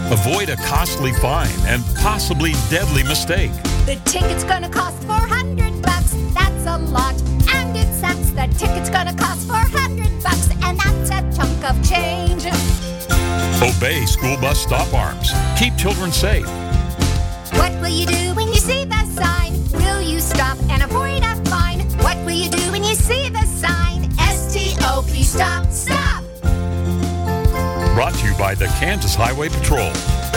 Avoid a costly fine and possibly deadly mistake. The ticket's gonna cost $400. That's a lot. And it sucks. The ticket's gonna cost $400. And that's a chunk of change. Obey school bus stop arms. Keep children safe. What will you do when you see the sign? Will you stop and avoid a fine? What will you do when you see the sign? S-T-O-P, stop, stop. Brought to you by the Kansas Highway Patrol.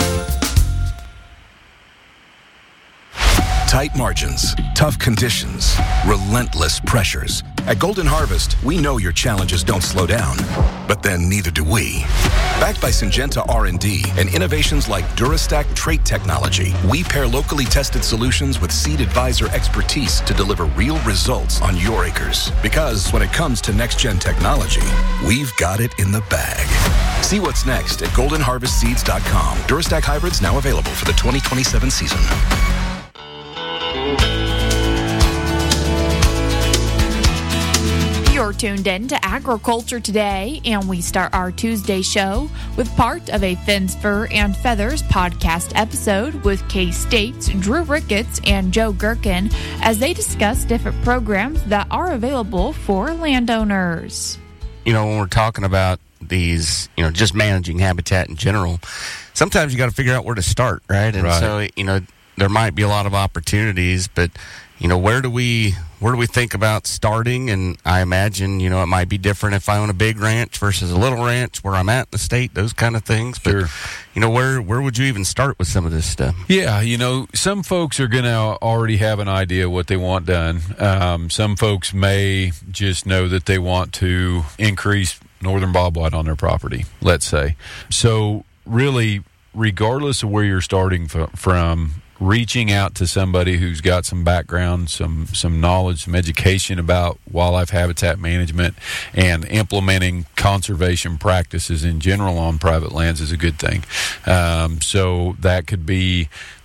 Tight margins, tough conditions, relentless pressures. At Golden Harvest, we know your challenges don't slow down, but then neither do we. Backed by Syngenta R&D and innovations like DuraStack trait technology, we pair locally tested solutions with Seed Advisor expertise to deliver real results on your acres. Because when it comes to next-gen technology, we've got it in the bag. See what's next at goldenharvestseeds.com. DuraStack hybrids now available for the 2027 season. You're tuned in to Agriculture Today, and we start our Tuesday show with part of a Fins, Fur, and Feathers podcast episode with K-State's Drew Ricketts and Joe Gherkin as they discuss different programs that are available for landowners. You know, when we're talking about these, you know, just managing habitat in general, sometimes you got to figure out where to start, right? And so, you know, there might be a lot of opportunities, but you know, where do we think about starting? And I imagine, you know, it might be different if I own a big ranch versus a little ranch, where I'm at in the state, those kind of things. But, you know, where would you even start with some of this stuff? Yeah, you know, some folks are going to already have an idea what they want done. Some folks may just know that they want to increase northern bobwhite on their property, let's say. So really, regardless of where you're starting from, reaching out to somebody who's got some background, some knowledge, some education about wildlife habitat management and implementing conservation practices in general on private lands is a good thing. So that could be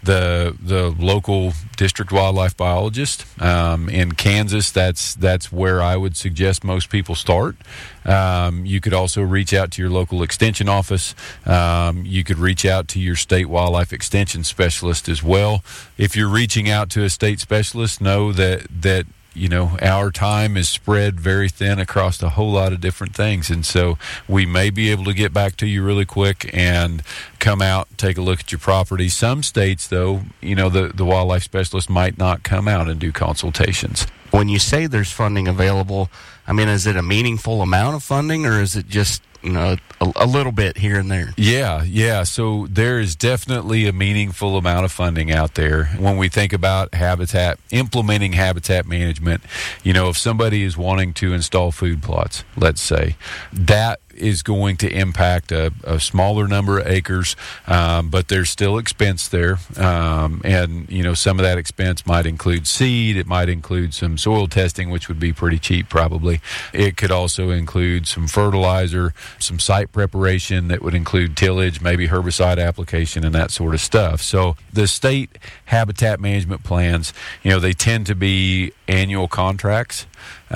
the local district wildlife biologist. In Kansas, that's where I would suggest most people start. You could also reach out to your local extension office. You could reach out to your state wildlife extension specialist as well. If you're reaching out to a state specialist, know that you know, our time is spread very thin across a whole lot of different things. And so we may be able to get back to you really quick and come out, take a look at your property. Some states, though, you know, the wildlife specialist might not come out and do consultations. When you say there's funding available, I mean, is it a meaningful amount of funding, or is it just, you know, a little bit here and there? Yeah. So there is definitely a meaningful amount of funding out there. When we think about implementing habitat management, you know, if somebody is wanting to install food plots, let's say, that is going to impact a smaller number of acres, but there's still expense there. And, you know, some of that expense might include seed. It might include some soil testing, which would be pretty cheap probably. It could also include some fertilizer, some site preparation that would include tillage, maybe herbicide application and that sort of stuff. So the state habitat management plans, you know, they tend to be annual contracts.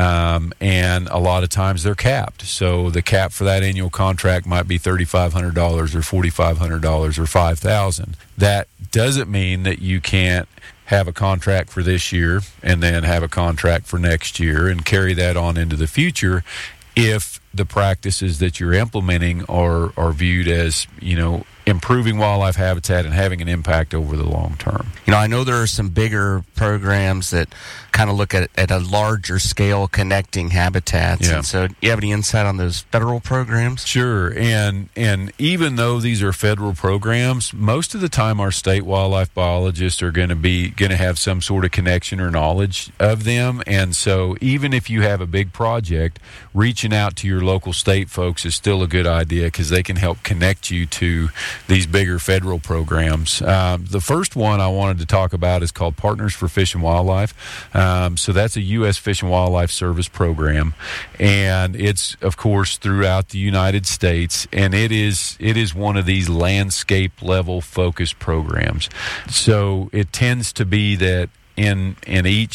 And a lot of times they're capped. So the cap for that annual contract might be $3,500 or $4,500 or $5,000. That doesn't mean that you can't have a contract for this year and then have a contract for next year and carry that on into the future if the practices that you're implementing are viewed as, you know, improving wildlife habitat and having an impact over the long term. You know, I know there are some bigger programs that kind of look at a larger scale connecting habitats. Yeah. And so do you have any insight on those federal programs? Sure. And even though these are federal programs, most of the time our state wildlife biologists are going to have some sort of connection or knowledge of them. And so even if you have a big project, reaching out to your local state folks is still a good idea because they can help connect you to these bigger federal programs. The first one I wanted to talk about is called Partners for Fish and Wildlife. So that's a U.S. Fish and Wildlife Service program, and it's, of course, throughout the United States, and it is one of these landscape level focused programs. So it tends to be that in each